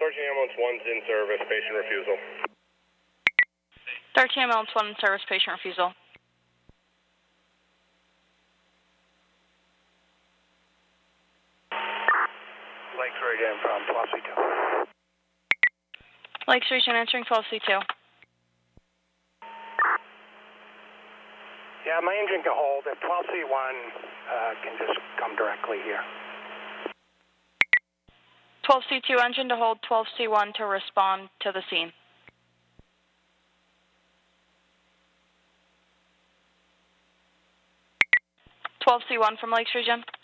13 Ambulance 1's in service, patient refusal. 13 Ambulance 1 in service, patient refusal. Lakes Region from 12C2. Lakes Region answering 12C2. Yeah, my engine can hold. If 12C1 can just come directly here. 12C2 engine to hold, 12C1 to respond to the scene. C1 from Lakes Region.